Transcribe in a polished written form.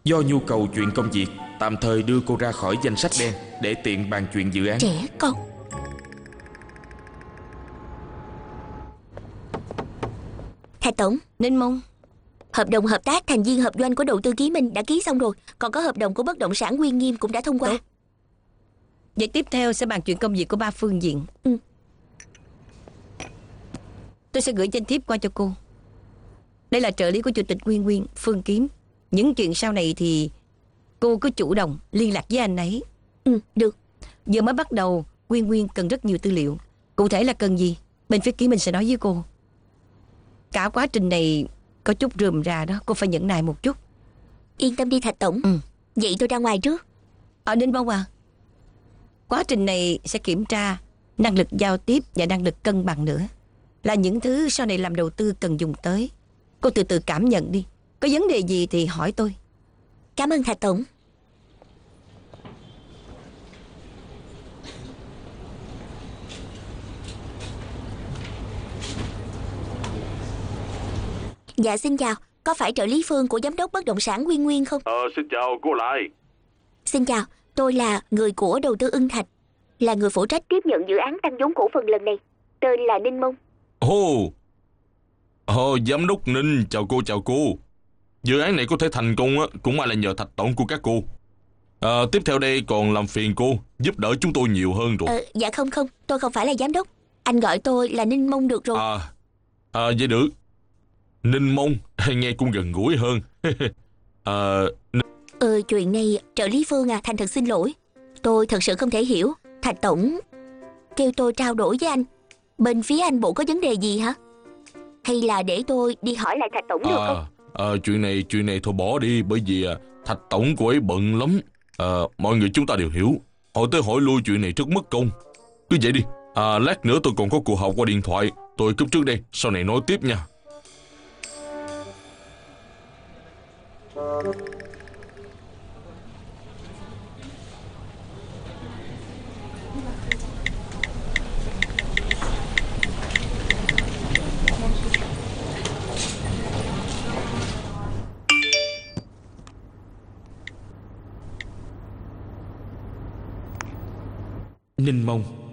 Do nhu cầu chuyện công việc, tạm thời đưa cô ra khỏi danh sách đen để tiện bàn chuyện dự án. Trẻ con. Thạch tổng. Ninh Mông. Hợp đồng hợp tác thành viên hợp doanh của đầu tư Ký Minh đã ký xong rồi. Còn có hợp đồng của bất động sản Uy Nghiêm cũng đã thông qua. Tốt. Vậy tiếp theo sẽ bàn chuyện công việc của ba phương diện. Tôi sẽ gửi danh thiếp qua cho cô. Đây là trợ lý của chủ tịch Nguyên, Phương Kiếm. Những chuyện sau này thì cô cứ chủ động liên lạc với anh ấy. Được. Giờ mới bắt đầu, Nguyên cần rất nhiều tư liệu. Cụ thể là cần gì, bên phía Ký Minh sẽ nói với cô. Cả quá trình này có chút rườm rà đó, cô phải nhẫn nại một chút. Yên tâm đi Thạch tổng. Vậy tôi ra ngoài trước. Ninh Mông à, quá trình này sẽ kiểm tra năng lực giao tiếp và năng lực cân bằng nữa. Là những thứ sau này làm đầu tư cần dùng tới. Cô từ từ cảm nhận đi. Có vấn đề gì thì hỏi tôi. Cảm ơn Thạch tổng. Dạ xin chào. Có phải trợ lý Phương của giám đốc bất động sản Nguyên không? Xin chào cô Lại. Xin chào. Tôi là người của đầu tư Ưng Thạch, là người phụ trách tiếp nhận dự án tăng vốn cổ phần lần này. Tên là Ninh Mông. Giám đốc Ninh, chào cô. Dự án này có thể thành công cũng may là nhờ Thạch tổng của các cô. Tiếp theo đây còn làm phiền cô giúp đỡ chúng tôi nhiều hơn rồi. Dạ không, tôi không phải là giám đốc. Anh gọi tôi là Ninh Mông được rồi. Vậy được. Ninh Mông nghe cũng gần gũi hơn. Chuyện này trợ lý Phương à, thành thật xin lỗi. Tôi thật sự không thể hiểu. Thạch tổng kêu tôi trao đổi với anh. Bên phía anh bộ có vấn đề gì hả? Hay là để tôi đi hỏi lại Thạch tổng được không? Chuyện này thôi bỏ đi. Bởi vì Thạch tổng cô ấy bận lắm. Mọi người chúng ta đều hiểu. Hỏi tới hỏi lui chuyện này rất mất công. Cứ vậy đi. Lát nữa tôi còn có cuộc họp qua điện thoại. Tôi cúp trước đây, sau này nói tiếp nha. Ninh Mông